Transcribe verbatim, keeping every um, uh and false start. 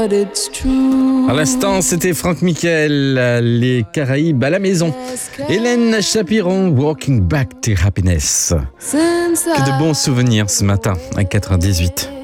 À l'instant, c'était Franck Michael, les Caraïbes à la maison. Hélène Chapiron, Walking Back to Happiness. Que de bons souvenirs ce matin à quatre heures dix-huit.